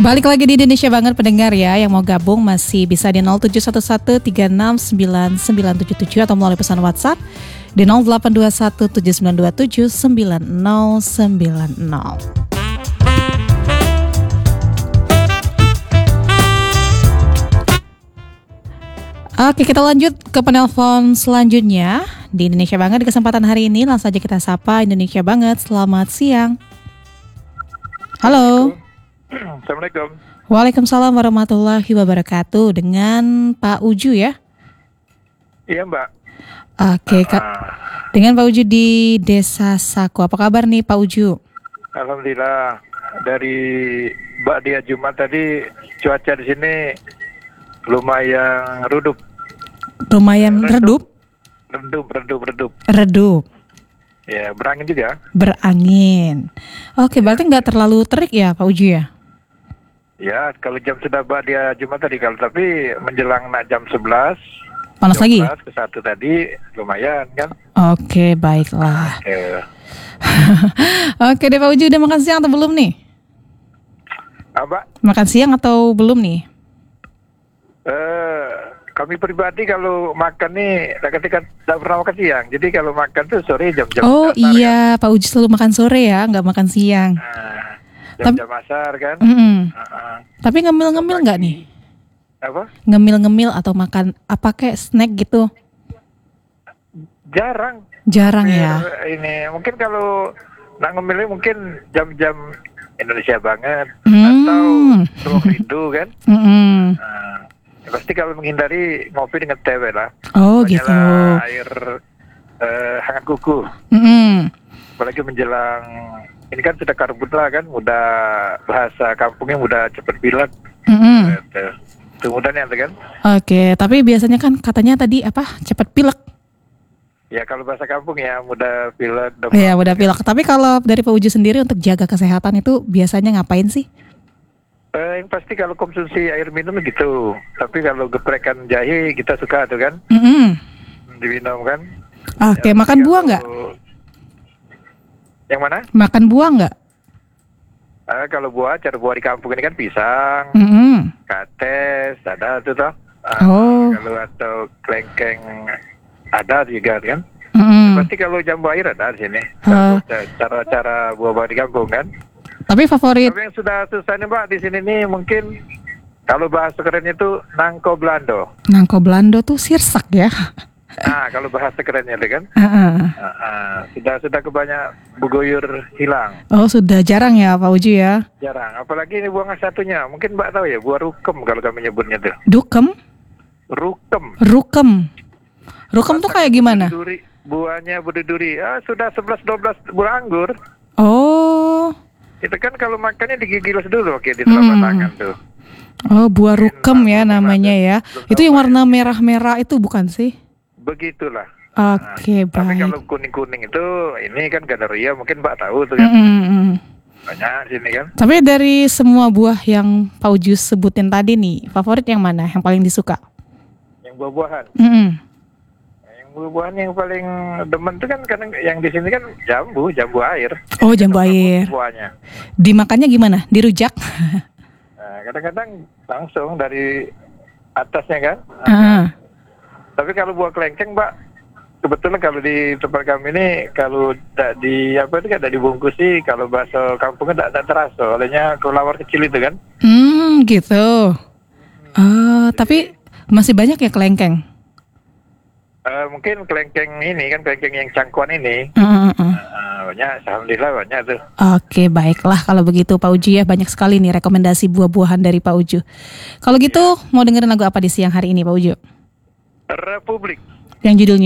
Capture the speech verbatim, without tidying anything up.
Balik lagi di Indonesia Banget pendengar ya. Yang mau gabung masih bisa di nol tujuh satu satu tiga enam sembilan sembilan tujuh tujuh atau melalui pesan WhatsApp di nol delapan dua satu tujuh sembilan dua tujuh sembilan nol sembilan nol. Oke, kita lanjut ke penelpon selanjutnya di Indonesia Banget. Di kesempatan hari ini langsung saja kita sapa Indonesia Banget. Selamat siang. Halo. Assalamualaikum. Waalaikumsalam warahmatullahi wabarakatuh. Dengan Pak Uju ya? Iya Mbak. Oke, Kak. Dengan Pak Uju di Desa Sako. Apa kabar nih Pak Uju? Alhamdulillah. Dari Mbak Dia Jumat tadi cuaca di sini lumayan redup. Lumayan redup? Redup, redup, redup. Redup. Ya, berangin juga. Berangin. Oke, berarti nggak terlalu terik ya Pak Uju ya? Ya, kalau jam sudah Mbak Dia Jumat tadi, kalau tapi menjelang nak jam sebelas. Panas lagi? Ke satu tadi lumayan kan? Oke, baiklah. Oke. Oke deh Pak Uju, udah makan siang atau belum nih? Apa? Makan siang atau belum nih? Eh, kami pribadi kalau makan nih ketika tidak pernah makan siang. Jadi kalau makan tuh sore jam-jam. Oh dasar, iya, kan? Pak Uju selalu makan sore ya, nggak makan siang. Nah, jam-jam asar kan. Mm-mm. Uh-uh. Tapi ngemil-ngemil nggak nih? Apa? Ngemil-ngemil atau makan apa kayak snack gitu? Jarang. Jarang Ngemil ya. Ini mungkin kalau nak ngemilnya mungkin jam-jam Indonesia Banget Hmm. atau Ruang Rindu kan. Mm-mm. Nah, ya pasti kalau menghindari ngopi dengan teh lah. Oh Banyalah gitu. air eh, hangat kuku. Mm-mm. Apalagi menjelang ini kan sudah karhutlah kan, mudah bahasa kampungnya mudah cepat pilek. Mm-mm. Gitu. Itu mudahnya kan. Oke, tapi biasanya kan katanya tadi apa? Cepat pilek. Ya kalau bahasa kampung ya mudah pilek. demam. Iya, udah pilek. Tapi kalau dari Pak Uju sendiri untuk jaga kesehatan itu biasanya ngapain sih? Eh, yang pasti kalau konsumsi air minum gitu. Tapi kalau geprekan jahe kita suka tuh kan, Mm-mm. diminum kan. Oke, Ya, makan kalau- buah nggak? Yang mana? Makan buah nggak? Eh, kalau buah, cara buah di kampung ini kan pisang, Mm-mm. kates, ada tuh toh. Ah, Oh. Kalau atau kelengkeng ada juga kan. Mm-mm. Pasti kalau jambu air ada di sini. Ah. Cara-cara buah-buah di kampung kan. Tapi favorit Tapi yang sudah susah nih Mbak di sini nih mungkin kalau bahasa kerennya itu nangko belando. nangko Belando tuh sirsak ya. Nah kalau bahasa kerennya itu kan. Heeh. Ah, ah, sudah sudah kebanyak buguyur hilang. Oh sudah jarang ya Pak Uju ya. Jarang. Apalagi ini buah satunya. Mungkin Mbak tahu ya buah rukem kalau kami nyebutnya tuh. Dukem, Rukem. rukem, rukem tuh kayak gimana? Duri, buahnya berduri. Ah sudah sebelas dua belas buah anggur. Oh, Itu kan kalau makannya digigilas dulu oke di telapak Hmm. tangan tuh. oh buah rukem ya Belum namanya ada. ya. Belum Itu yang tahu, warna merah-merah itu bukan sih? Begitulah. Oke, Tapi baik. kalau kuning-kuning itu ini kan Ganaria mungkin Mbak tahu tuh kan. Mm-mm. Banyak sini kan. Tapi dari semua buah yang Pak Uju sebutin tadi nih, favorit yang mana? Yang paling disuka? Yang buah-buahan. Mm-mm. Yang buah-buahan yang paling demen tuh kan kadang yang di sini kan jambu, jambu air. Oh, jambu air. Buahnya. Dimakannya gimana? Dirujak? Nah, kadang-kadang langsung dari atasnya kan. Ah. Tapi kalau buah kelengkeng, Mbak, kebetulan kalau di tempat kami ini kalau tidak di apa itu kan tidak dibungkus sih, kalau bahasa kampungnya tidak terasa. Olehnya kelawar kecil itu kan. Hmm, gitu. Oh, tapi masih banyak ya kelengkeng? Eh, mungkin kelengkeng ini kan kelengkeng yang cangkuan ini. Mm-mm. Uh, banyak, alhamdulillah banyak tuh. Oke, baiklah kalau begitu Pak Uju ya, banyak sekali nih rekomendasi buah-buahan dari Pak Uju. Kalau gitu mau dengerin lagu apa di siang hari ini Pak Uju? Republik. Yang judulnya